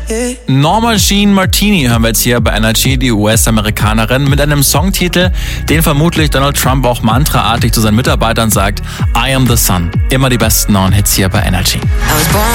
Norma Jean Martini hören wir jetzt hier bei Energy, die US-Amerikanerin, mit einem Songtitel, den vermutlich Donald Trump auch mantraartig zu seinen Mitarbeitern sagt: I am the sun. Immer die besten neuen Hits hier bei Energy. I was born